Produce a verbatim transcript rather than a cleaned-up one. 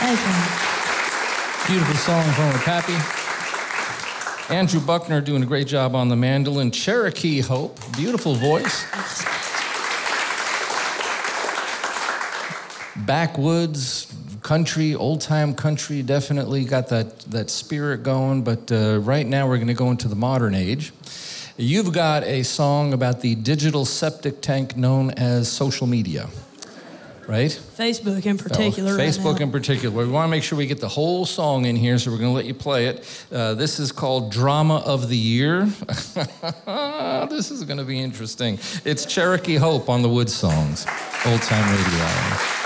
Thank you. Beautiful song from her pappy. Andrew Buckner doing a great job on the mandolin. Cherokee Hope, beautiful voice. Backwoods, country, old-time country, definitely got that, that spirit going, but uh, right now we're going to go into the modern age. You've got a song about the digital septic tank known as social media, right? Facebook in particular. Oh, right Facebook now. in particular. We want to make sure we get the whole song in here, so we're going to let you play it. Uh, this is called Drama of the Year. This is going to be interesting. It's Cherokee Hope on the Wood Songs, Old Time Radio Hour.